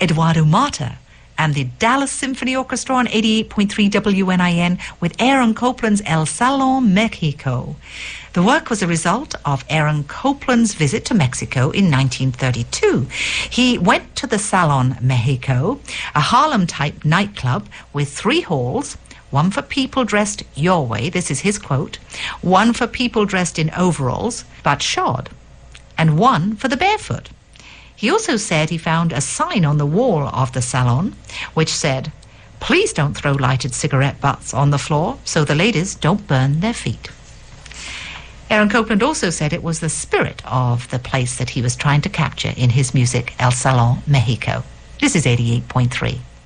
Eduardo Mata and the Dallas Symphony Orchestra on 88.3 WNIN with Aaron Copland's El Salon Mexico. The work was a result of Aaron Copland's visit to Mexico in 1932. He went to the Salon Mexico, a Harlem-type nightclub with 3 halls, one for people dressed your way, this is his quote, one for people dressed in overalls but shod, and one for the barefoot. He also said he found a sign on the wall of the salon which said, "Please don't throw lighted cigarette butts on the floor so the ladies don't burn their feet." Aaron Copland also said it was the spirit of the place that he was trying to capture in his music, El Salon Mexico. This is 88.3.